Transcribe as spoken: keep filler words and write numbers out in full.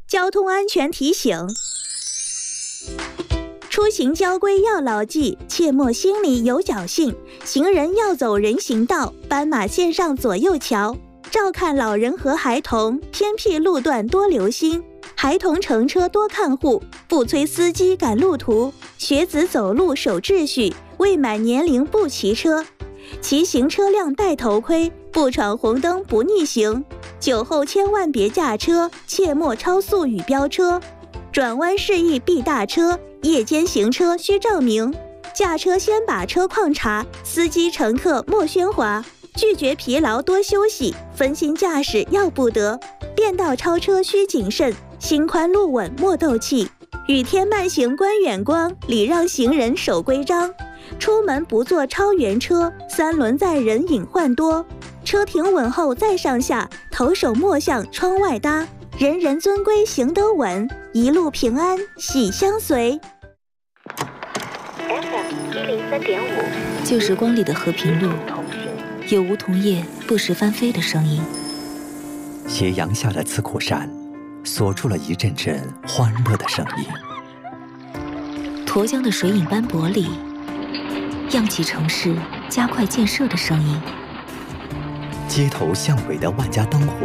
交通安全提醒：出行交规要牢记，切莫心里有侥幸。行人要走人行道，斑马线上左右瞧。照看老人和孩童，偏僻路段多留心。孩童乘车多看护，不催司机赶路途。学子走路守秩序，未满年龄不骑车。骑行车辆戴头盔，不闯红灯不逆行。酒后千万别驾车，切莫超速与飙车。转弯示意避大车，夜间行车需照明。驾车先把车况查，司机乘客莫喧哗。拒绝疲劳多休息，分心驾驶要不得。变道超车需谨慎，心宽路稳莫斗气。雨天慢行观远光，礼让行人守规章。出门不坐超员车，三轮载人隐患多。车停稳后再上下，头手莫向窗外搭。人人遵规行得稳，一路平安喜相随。 F M 一零三点五， 旧时光里的和平路，有梧桐叶不时翻飞的声音。 斜阳下的刺口山，锁住了一阵阵欢乐的声音。 沱江的水影斑驳里，漾起城市加快建设的声音。 街头巷尾的万家灯火，